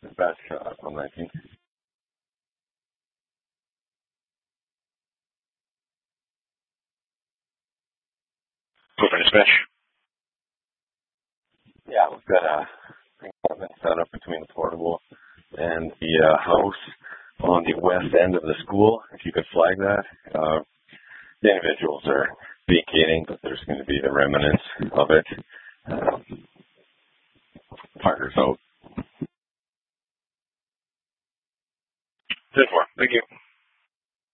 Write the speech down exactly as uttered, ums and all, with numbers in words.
Dispatch, uh, on nineteen. Open Dispatch. Yeah, we've got a thing set up between the portable and the uh, house on the west end of the school. If you could flag that. Uh, the individuals are vacating, but there's going to be the remnants of it. Uh, Partners out. ten four. Thank you.